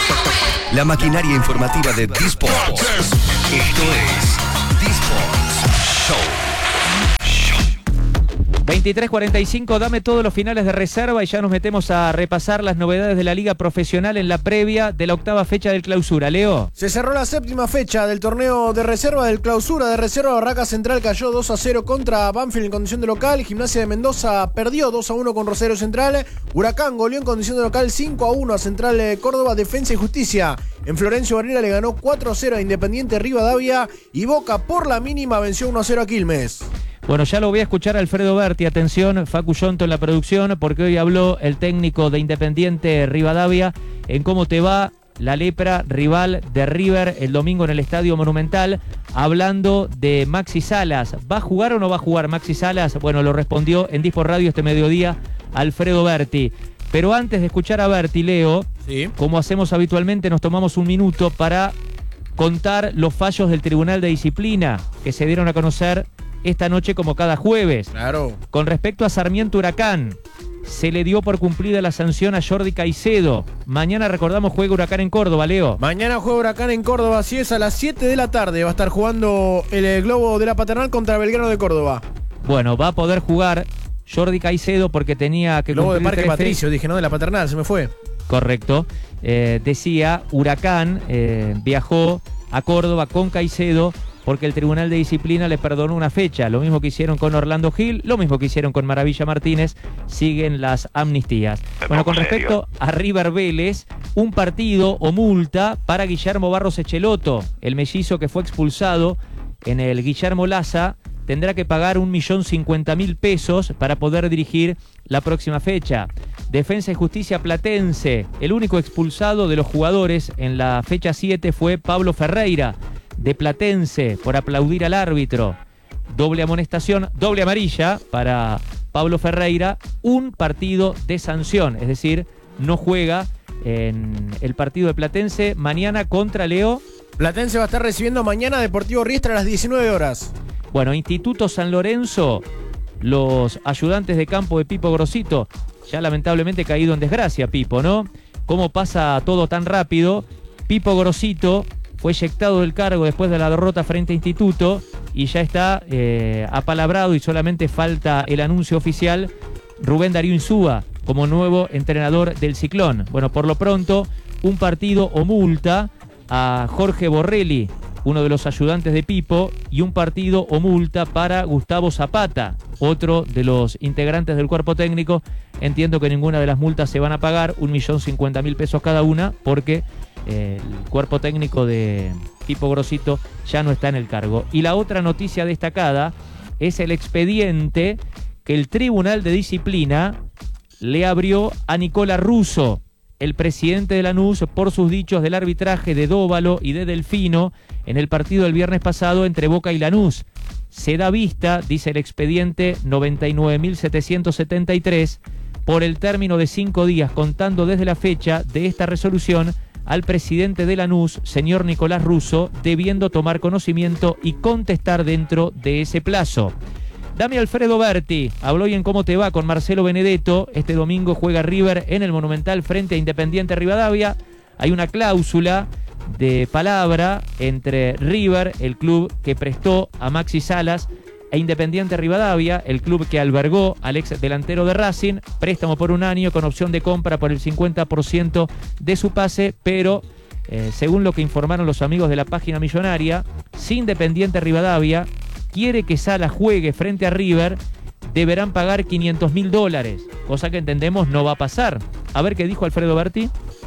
La maquinaria informativa de Disport. Esto es Disport Show. veintitrés cuarenta y cinco, dame todos los finales de reserva y ya nos metemos a repasar las novedades de la Liga Profesional en la previa de la octava fecha del Clausura. Leo. Se cerró la séptima fecha del torneo de reserva del Clausura. De reserva, Barraca Central cayó dos a cero contra Banfield en condición de local. Gimnasia de Mendoza perdió dos a uno con Rosario Central. Huracán goleó en condición de local cinco a uno a Central de Córdoba. Defensa y Justicia en Florencio Varela le ganó cuatro a cero a Independiente Rivadavia. Y Boca por la mínima venció uno a cero a Quilmes. Bueno, ya lo voy a escuchar a Alfredo Berti. Atención, Facu Yonto en la producción, porque hoy habló el técnico de Independiente Rivadavia en cómo te va la lepra rival de River el domingo en el Estadio Monumental, hablando de Maxi Salas. ¿Va a jugar o no va a jugar Maxi Salas? Bueno, lo respondió en Disport Radio este mediodía Alfredo Berti. Pero antes de escuchar a Berti, Leo, ¿sí?, como hacemos habitualmente, nos tomamos un minuto para contar los fallos del Tribunal de Disciplina que se dieron a conocer esta noche como cada jueves. Claro. Con respecto a Sarmiento Huracán, se le dio por cumplida la sanción a Jordi Caicedo. Mañana, recordamos, juega Huracán en Córdoba, Leo. Mañana juega Huracán en Córdoba, así es, a las siete de la tarde. Va a estar jugando el Globo de la Paternal contra Belgrano de Córdoba. Bueno, va a poder jugar Jordi Caicedo porque tenía que Globo de Parque tres Patricio, fe... dije, no, de la Paternal, se me fue. Correcto. Eh, decía, Huracán eh, viajó a Córdoba con Caicedo porque el Tribunal de Disciplina le perdonó una fecha. Lo mismo que hicieron con Orlando Gil, lo mismo que hicieron con Maravilla Martínez. Siguen las amnistías. Bueno, con respecto a River Vélez, un partido o multa para Guillermo Barros Echeloto, el mellizo que fue expulsado en el Guillermo Laza, tendrá que pagar un millón cincuenta mil pesos para poder dirigir la próxima fecha. Defensa y Justicia Platense, el único expulsado de los jugadores en la fecha siete fue Pablo Ferreira, de Platense, por aplaudir al árbitro. Doble amonestación, doble amarilla para Pablo Ferreira, un partido de sanción, es decir, no juega en el partido de Platense mañana contra Leo. Platense va a estar recibiendo mañana a Deportivo Riestra a las diecinueve horas. Bueno, Instituto San Lorenzo, los ayudantes de campo de Pipo Grosito, ya lamentablemente caído en desgracia Pipo, ¿no? ¿Cómo pasa todo tan rápido? Pipo Grosito fue eyectado del cargo después de la derrota frente a Instituto y ya está eh, apalabrado y solamente falta el anuncio oficial. Rubén Darío Insúa como nuevo entrenador del Ciclón. Bueno, por lo pronto, un partido o multa a Jorge Borrelli, uno de los ayudantes de Pipo, y un partido o multa para Gustavo Zapata, otro de los integrantes del cuerpo técnico. Entiendo que ninguna de las multas se van a pagar, un millón cincuenta mil pesos cada una, porque eh, el cuerpo técnico de Pipo Grosito ya no está en el cargo. Y la otra noticia destacada es el expediente que el Tribunal de Disciplina le abrió a Nicolás Russo, el presidente de Lanús, por sus dichos del arbitraje de Dóvalo y de Delfino en el partido del viernes pasado entre Boca y Lanús. Se da vista, dice el expediente noventa y nueve mil setecientos setenta y tres, por el término de cinco días contando desde la fecha de esta resolución al presidente de Lanús, señor Nicolás Russo, debiendo tomar conocimiento y contestar dentro de ese plazo. Dame Alfredo Berti habló hoy en Cómo Te Va con Marcelo Benedetto. Este domingo juega River en el Monumental frente a Independiente Rivadavia. Hay una cláusula de palabra entre River, el club que prestó a Maxi Salas, e Independiente Rivadavia, el club que albergó al ex delantero de Racing. Préstamo por un año con opción de compra por el cincuenta por ciento de su pase, pero eh, según lo que informaron los amigos de la página millonaria, si Independiente Rivadavia quiere que Salas juegue frente a River, deberán pagar quinientos mil dólares, cosa que entendemos no va a pasar. A ver qué dijo Alfredo Berti.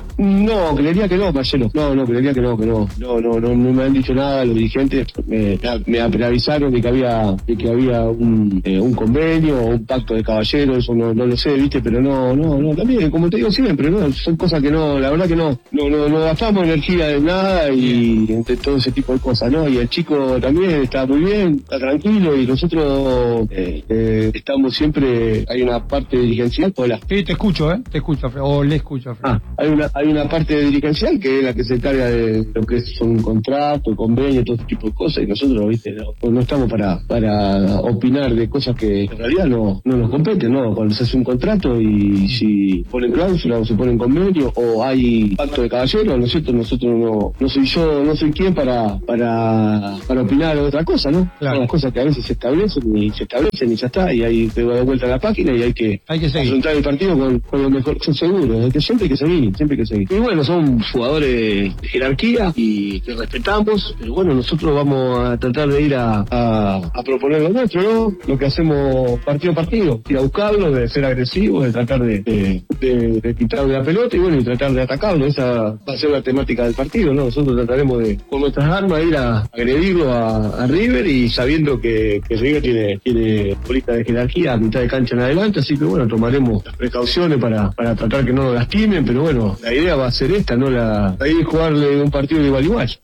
No, creería que no, Marcelo. No, no, creería que no, que no. No, no, no, no me han dicho nada los dirigentes. Me, me, me avisaron de que había, de que había un, eh, un convenio o un pacto de caballeros, eso no, no lo sé, viste, pero no, no, no, también, como te digo siempre, no, son cosas que no, la verdad que no, no, no, no gastamos energía de nada y entre todo ese tipo de cosas, ¿no? Y el chico también está muy bien, está tranquilo y nosotros eh, eh, estamos siempre, hay una parte dirigencial. Hola. Sí, te escucho, ¿eh? Te escucho, o le escucho. Ah, hay una, hay una parte dirigencial que es la que se encarga de lo que es un contrato, convenio, todo ese tipo de cosas, y nosotros, viste, no, no estamos para para opinar de cosas que en realidad no, no nos competen, ¿no? Cuando se hace un contrato y si ponen cláusula o se ponen convenio o hay pacto de caballeros, ¿no es cierto? Nosotros no, no soy yo, no soy quien para para para opinar de otra cosa, ¿no? Claro. Son las cosas que a veces se establecen y se establecen y ya está, y ahí te da vuelta a la página y hay que, hay que afrontar el partido con, con lo mejor, son seguros, que siempre hay que seguir, siempre hay que seguir. Y bueno, son jugadores de jerarquía y que respetamos, pero bueno, nosotros vamos a tratar de ir a, a, a proponer lo nuestro, ¿no? Lo que hacemos partido a partido, ir a buscarlo, de ser agresivos, de tratar de, de, de, de quitarle la pelota y bueno, y tratar de atacarlo. Esa va a ser la temática del partido, ¿no? Nosotros trataremos de, con nuestras armas, ir a agredirlo a, a River y sabiendo que, que River tiene, tiene política de jerarquía a mitad de cancha en adelante, así que bueno, tomaremos las precauciones para, para tratar que no lo lastimen, pero bueno, la idea va a ser esta, no la ahí jugarle un partido de igual a igual.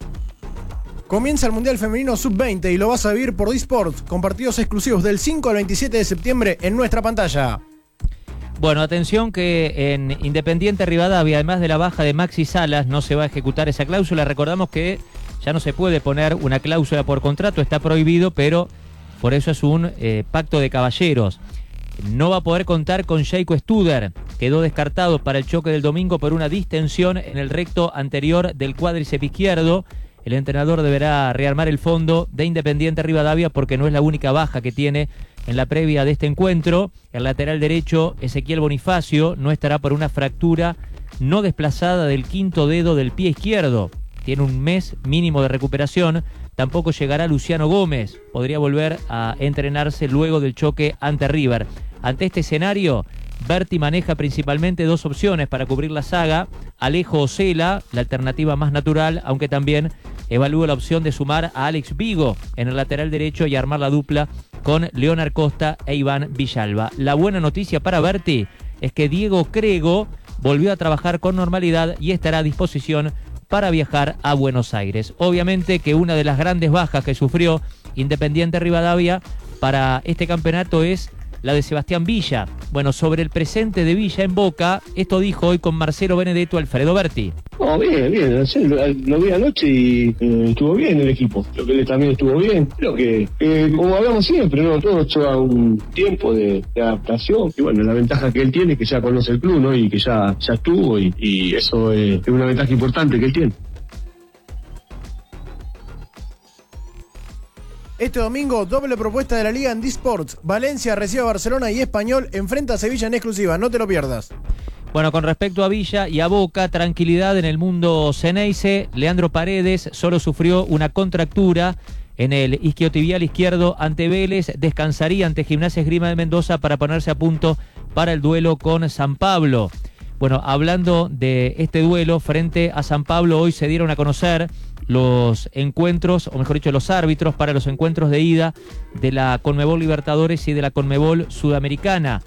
Comienza el Mundial Femenino sub veinte y lo vas a vivir por DeSports con partidos exclusivos del cinco al veintisiete de septiembre en nuestra pantalla. Bueno, atención que en Independiente Rivadavia, además de la baja de Maxi Salas, no se va a ejecutar esa cláusula. Recordamos que ya no se puede poner una cláusula por contrato, está prohibido, pero por eso es un eh, pacto de caballeros. No va a poder contar con Jaco Studer, quedó descartado para el choque del domingo por una distensión en el recto anterior del cuádriceps izquierdo. El entrenador deberá rearmar el fondo de Independiente Rivadavia porque no es la única baja que tiene en la previa de este encuentro. El lateral derecho, Ezequiel Bonifacio, no estará por una fractura no desplazada del quinto dedo del pie izquierdo. Tiene un mes mínimo de recuperación. Tampoco llegará Luciano Gómez. Podría volver a entrenarse luego del choque ante River. Ante este escenario, Berti maneja principalmente dos opciones para cubrir la saga. Alejo Ocela, la alternativa más natural, aunque también evalúa la opción de sumar a Alex Vigo en el lateral derecho y armar la dupla con Leonard Costa e Iván Villalba. La buena noticia para Berti es que Diego Crego volvió a trabajar con normalidad y estará a disposición para viajar a Buenos Aires. Obviamente que una de las grandes bajas que sufrió Independiente Rivadavia para este campeonato es la de Sebastián Villa. Bueno, sobre el presente de Villa en Boca, esto dijo hoy con Marcelo Benedetto Alfredo Berti. Oh, bien, bien, lo, lo vi anoche y eh, estuvo bien el equipo, creo que él también estuvo bien, creo que, eh, como hablamos siempre, ¿no? Todo lleva un tiempo de, de adaptación, y bueno, la ventaja que él tiene es que ya conoce el club, ¿no? Y que ya, ya estuvo, y, y eso eh, es una ventaja importante que él tiene. Este domingo, doble propuesta de la Liga en D-Sports. Valencia recibe a Barcelona y Español enfrenta a Sevilla en exclusiva. No te lo pierdas. Bueno, con respecto a Villa y a Boca, tranquilidad en el mundo Ceneice. Leandro Paredes solo sufrió una contractura en el isquiotibial izquierdo ante Vélez. Descansaría ante Gimnasia Esgrima de Mendoza para ponerse a punto para el duelo con San Pablo. Bueno, hablando de este duelo frente a San Pablo, hoy se dieron a conocer los encuentros, o mejor dicho, los árbitros para los encuentros de ida de la Conmebol Libertadores y de la Conmebol Sudamericana.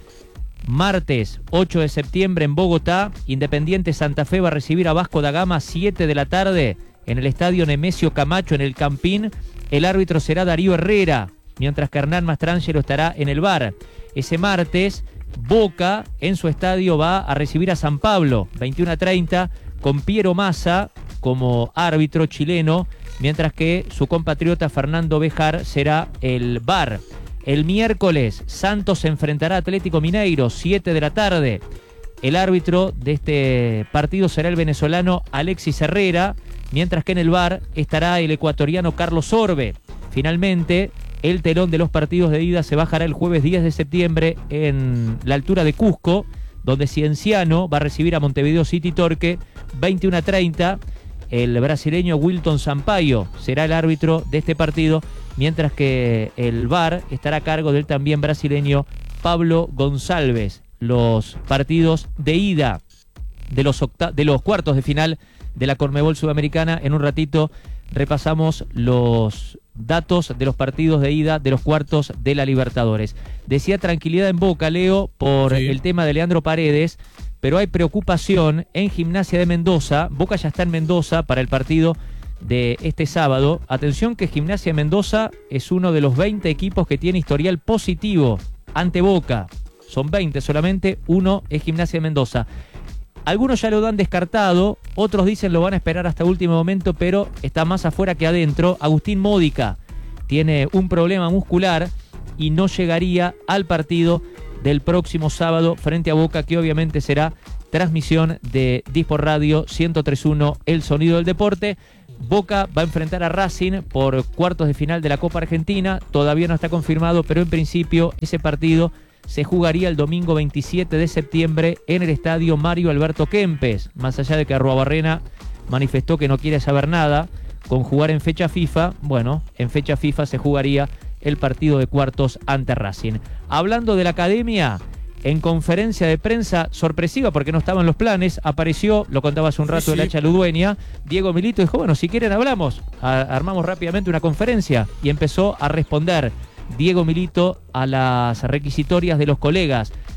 Martes ocho de septiembre en Bogotá, Independiente Santa Fe va a recibir a Vasco da Gama siete de la tarde en el estadio Nemesio Camacho en el Campín. El árbitro será Darío Herrera, mientras que Hernán Mastrangelo estará en el V A R. Ese martes, Boca en su estadio va a recibir a San Pablo, veintiuno a treinta, con Piero Massa como árbitro chileno, mientras que su compatriota Fernando Bejar será el V A R. El miércoles, Santos se enfrentará a Atlético Mineiro, siete de la tarde. El árbitro de este partido será el venezolano Alexis Herrera, mientras que en el V A R estará el ecuatoriano Carlos Orbe. Finalmente, el telón de los partidos de ida se bajará el jueves diez de septiembre en la altura de Cusco, donde Cienciano va a recibir a Montevideo City Torque, veintiuno a treinta. El brasileño Wilton Sampaio será el árbitro de este partido, mientras que el V A R estará a cargo del también brasileño Pablo González. Los partidos de ida de los, octa- de los cuartos de final de la Conmebol Sudamericana. En un ratito repasamos los datos de los partidos de ida de los cuartos de la Libertadores. Decía tranquilidad en Boca, Leo, por sí. el tema de Leandro Paredes, pero hay preocupación en Gimnasia de Mendoza. Boca ya está en Mendoza para el partido de este sábado. Atención que Gimnasia de Mendoza es uno de los veinte equipos que tiene historial positivo ante Boca. Son veinte solamente, uno es Gimnasia de Mendoza. Algunos ya lo han descartado, otros dicen lo van a esperar hasta último momento, pero está más afuera que adentro. Agustín Módica tiene un problema muscular y no llegaría al partido del próximo sábado frente a Boca, que obviamente será transmisión de Dispor Radio ciento tres punto uno, El Sonido del Deporte. Boca va a enfrentar a Racing por cuartos de final de la Copa Argentina, todavía no está confirmado, pero en principio ese partido se jugaría el domingo veintisiete de septiembre en el estadio Mario Alberto Kempes, más allá de que Arruabarrena manifestó que no quiere saber nada con jugar en fecha FIFA. Bueno, en fecha FIFA se jugaría el partido de cuartos ante Racing. Hablando de la academia, en conferencia de prensa sorpresiva porque no estaban los planes, apareció, lo contaba hace un rato sí, el sí. Hacha Ludueña, Diego Milito dijo, bueno, si quieren hablamos, a- armamos rápidamente una conferencia y empezó a responder Diego Milito a las requisitorias de los colegas